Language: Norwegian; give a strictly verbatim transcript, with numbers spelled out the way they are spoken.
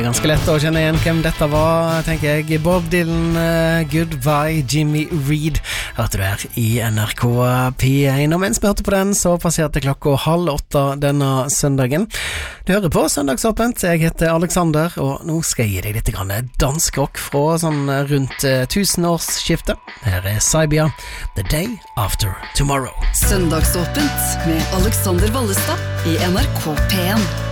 ganske lett å kjenne igjen hvem dette var, tenker jeg. Bob Dylan, uh, Goodbye, Jimmy Reed. Hørte du her i N R K P én. Og mens vi hørte på den, så passerte klokka halv åtte denne søndagen. Du hører på Søndagsåpent. Jeg heter Alexander, og nå skal jeg gi deg litt grann dansk rock fra sånn rundt uh, tusenårsskiftet. Her er Saibia, The Day After Tomorrow. Søndagsåpent med Alexander Vallestad i N R K P én.